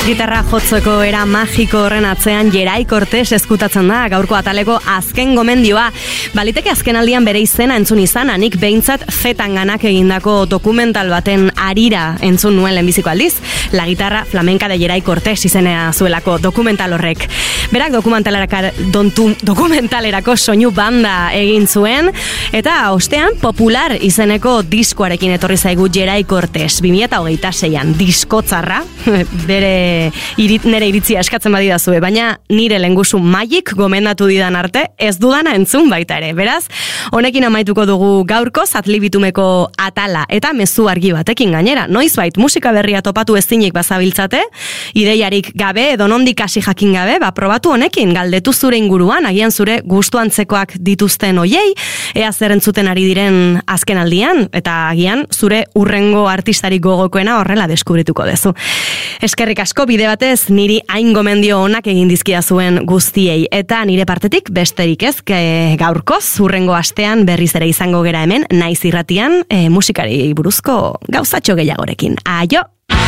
Gitarra jotzeko era magiko horren atzean Gerai Cortés eskutatzen da gaurko ataleko azken gomendioa. Baliteke azkenaldian bere izena entzun izana, nik behintzat Zetanganak egindako dokumental baten harira entzun nuen lehenbiziko aldiz, La Guitarra Flamenca de Gerai Cortés izenea zuelako dokumental horrek. Berak dokumentalerako soinu banda egin zuen, eta ostean Popular izeneko diskoarekin etorri zaigu Gerai Cortés 2026an diskotzarra, nere iritzia eskatzen badidazue, baina nire lengusu Magic gomendatu didan arte ez dudana entzun baita ere. Beraz, honekin amaituko dugu gaurko Zatlibitumeko atala eta mezu argi batekin gainera. Noizbait musika berria topatu ezinik bazabiltzate, ideiarik gabe edo nondik hasi jakin gabe, probatu honekin, galdetu zure inguruan, agian zure gustuantzekoak dituzten hoiei, ea zer entzuten ari diren azken aldian, eta agian zure urrengo artistarik gogokoena horrela deskubrituko dezu. Eskerrik asko bide batez niri hain gomendio onak egin dizkia zuen guztiei, eta nire partetik besterik ez, gaurkoz urrengo astean berriz ere izango gera hemen, naiz irratian musikari buruzko gauzatxo gehiagorekin. Aio!